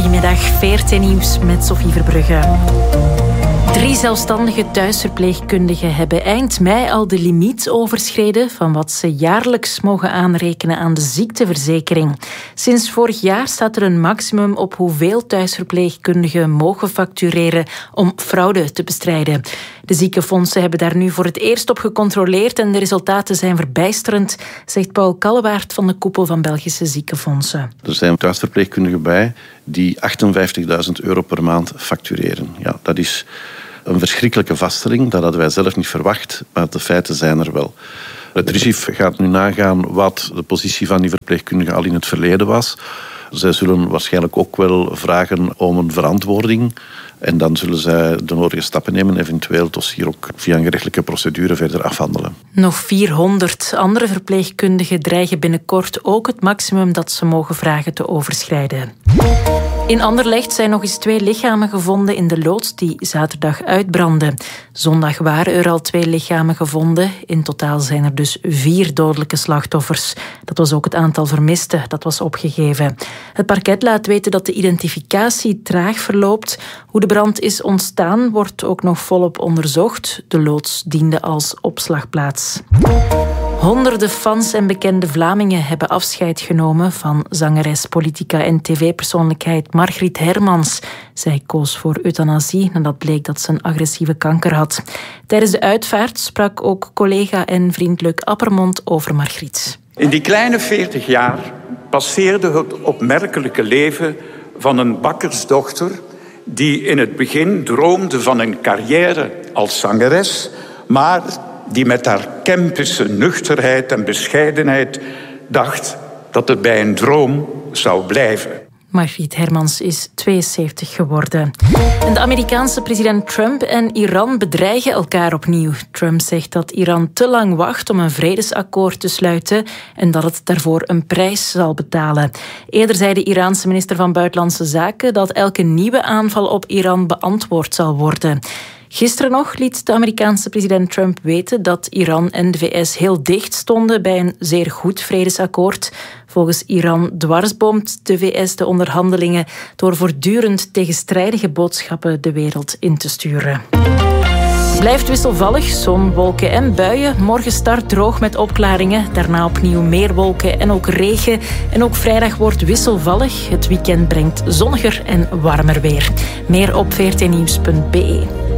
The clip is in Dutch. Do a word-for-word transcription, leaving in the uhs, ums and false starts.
Goedemiddag, V R T Nieuws met Sophie Verbrugge. Drie zelfstandige thuisverpleegkundigen hebben eind mei al de limiet overschreden van wat ze jaarlijks mogen aanrekenen aan de ziekteverzekering. Sinds vorig jaar staat er een maximum op hoeveel thuisverpleegkundigen mogen factureren om fraude te bestrijden. De ziekenfondsen hebben daar nu voor het eerst op gecontroleerd en de resultaten zijn verbijsterend, zegt Paul Kallewaert van de koepel van Belgische ziekenfondsen. Er zijn thuisverpleegkundigen bij die achtenvijftigduizend euro per maand factureren. Ja, dat is een verschrikkelijke vaststelling. Dat hadden wij zelf niet verwacht, maar de feiten zijn er wel. Het R I S I F gaat nu nagaan wat de positie van die verpleegkundigen al in het verleden was. Zij zullen waarschijnlijk ook wel vragen om een verantwoording. En dan zullen zij de nodige stappen nemen, eventueel het dossier ook via een gerechtelijke procedure verder afhandelen. Nog vierhonderd andere verpleegkundigen dreigen binnenkort ook het maximum dat ze mogen vragen te overschrijden. In Anderlecht zijn nog eens twee lichamen gevonden in de loods die zaterdag uitbrandde. Zondag waren er al twee lichamen gevonden. In totaal zijn er dus vier dodelijke slachtoffers. Dat was ook het aantal vermisten dat was opgegeven. Het parket laat weten dat de identificatie traag verloopt. Hoe de brand is ontstaan wordt ook nog volop onderzocht. De loods diende als opslagplaats. Honderden fans en bekende Vlamingen hebben afscheid genomen van zangeres, politica en tv-persoonlijkheid Margriet Hermans. Zij koos voor euthanasie nadat bleek dat ze een agressieve kanker had. Tijdens de uitvaart sprak ook collega en vriend Luc Appermond over Margriet. In die kleine veertig jaar passeerde het opmerkelijke leven van een bakkersdochter die in het begin droomde van een carrière als zangeres, maar die met haar Kempische nuchterheid en bescheidenheid dacht dat het bij een droom zou blijven. Margriet Hermans is tweeënzeventig geworden. En de Amerikaanse president Trump en Iran bedreigen elkaar opnieuw. Trump zegt dat Iran te lang wacht om een vredesakkoord te sluiten en dat het daarvoor een prijs zal betalen. Eerder zei de Iraanse minister van Buitenlandse Zaken dat elke nieuwe aanval op Iran beantwoord zal worden. Gisteren nog liet de Amerikaanse president Trump weten dat Iran en de V S heel dicht stonden bij een zeer goed vredesakkoord. Volgens Iran dwarsboomt de V S de onderhandelingen door voortdurend tegenstrijdige boodschappen de wereld in te sturen. Blijft wisselvallig, zon, wolken en buien. Morgen start droog met opklaringen. Daarna opnieuw meer wolken en ook regen. En ook vrijdag wordt wisselvallig. Het weekend brengt zonniger en warmer weer. Meer op v r t nieuws punt b e.